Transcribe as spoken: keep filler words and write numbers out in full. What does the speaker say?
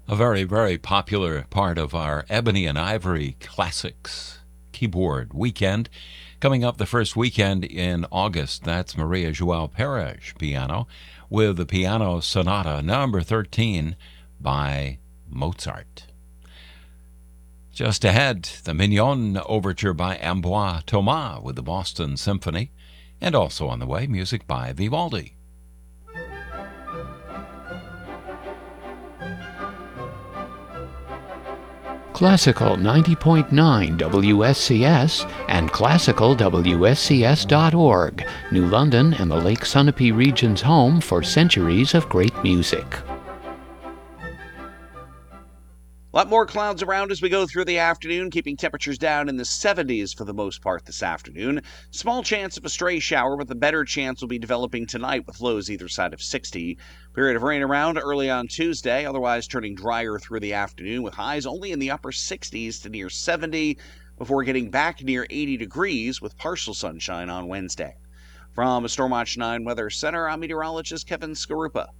A very, very popular part of our Ebony and Ivory Classics Keyboard Weekend. Coming up the first weekend in August, that's Maria Joao Perez piano with the Piano Sonata number thirteen by Mozart. Just ahead, the Mignon Overture by Ambroise Thomas with the Boston Symphony, and also on the way, music by Vivaldi. Classical ninety point nine W S C S and classical W S C S dot org, New London and the Lake Sunapee region's home for centuries of great music. A lot more clouds around as we go through the afternoon, keeping temperatures down in the seventies for the most part this afternoon. Small chance of a stray shower, but the better chance will be developing tonight with lows either side of sixty. Period of rain around early on Tuesday, otherwise turning drier through the afternoon with highs only in the upper sixties to near seventy before getting back near eighty degrees with partial sunshine on Wednesday. From a Storm Watch nine Weather Center, I'm meteorologist Kevin Skarupa.